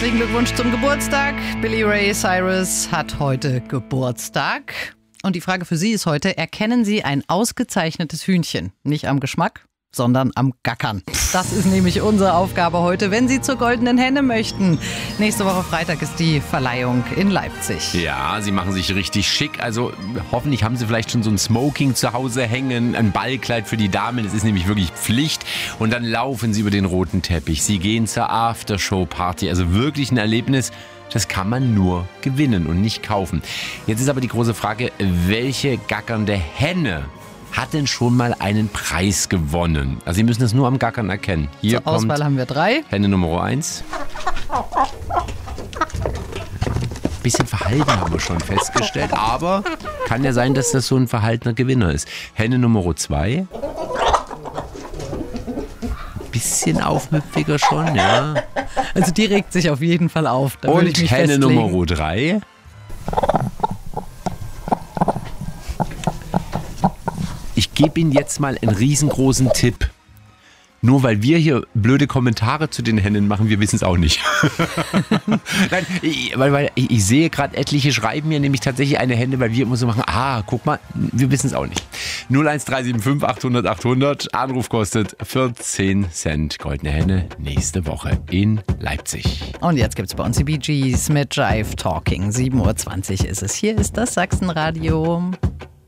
herzlichen Glückwunsch zum Geburtstag. Billy Ray Cyrus hat heute Geburtstag. Und die Frage für Sie ist heute, erkennen Sie ein ausgezeichnetes Hühnchen? Nicht am Geschmack, sondern am Gackern. Das ist nämlich unsere Aufgabe heute, wenn Sie zur Goldenen Henne möchten. Nächste Woche Freitag ist die Verleihung in Leipzig. Ja, Sie machen sich richtig schick. Also hoffentlich haben Sie vielleicht schon so ein Smoking zu Hause hängen, ein Ballkleid für die Damen. Das ist nämlich wirklich Pflicht. Und dann laufen Sie über den roten Teppich. Sie gehen zur Aftershow-Party. Also wirklich ein Erlebnis. Das kann man nur gewinnen und nicht kaufen. Jetzt ist aber die große Frage, welche gackernde Henne hat denn schon mal einen Preis gewonnen? Also Sie müssen es nur am Gackern erkennen. Hier Zur Auswahl kommt haben wir 3. Henne Nummer 1. Bisschen verhalten haben wir schon festgestellt, aber kann ja sein, dass das so ein verhaltener Gewinner ist. Henne Nummer 2. Bisschen aufmüpfiger schon, ja. Also die regt sich auf jeden Fall auf. Da würde ich Und mich Henne festlegen. Nummer 3. Ich gebe Ihnen jetzt mal einen riesengroßen Tipp. Nur weil wir hier blöde Kommentare zu den Hennen machen, wir wissen es auch nicht. Nein, weil ich sehe gerade, etliche schreiben mir nämlich tatsächlich eine Henne, weil wir immer so machen, guck mal, wir wissen es auch nicht. 01375 800 800, Anruf kostet 14 Cent. Goldene Henne nächste Woche in Leipzig. Und jetzt gibt es bei uns die Bee Gees mit Jive Talking. 7:20 Uhr ist es. Hier ist das Sachsenradio.